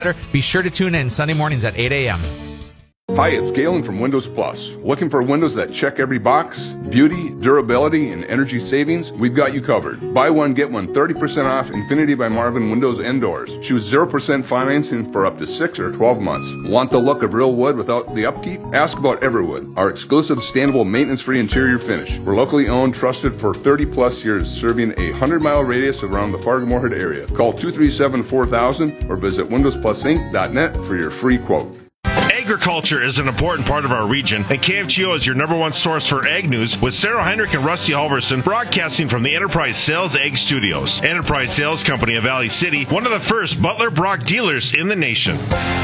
Be sure to tune in Sunday mornings at 8 a.m. Hi, it's Galen from Windows Plus. Looking for windows that check every box? Beauty, durability, and energy savings? We've got you covered. Buy one, get one 30% off Infinity by Marvin Windows and Doors. Choose 0% financing for up to 6 or 12 months. Want the look of real wood without the upkeep? Ask about Everwood, our exclusive sustainable maintenance-free interior finish. We're locally owned, trusted for 30 plus years, serving a 100-mile radius around the Fargo-Moorhead area. Call 237-4000 or visit windowsplusinc.net for your free quote. Agriculture is an important part of our region, and KFGO is your number one source for ag news with Sarah Heinrich and Rusty Halverson broadcasting from the Enterprise Sales Ag Studios. Enterprise Sales Company of Valley City, one of the first Butler Brock dealers in the nation.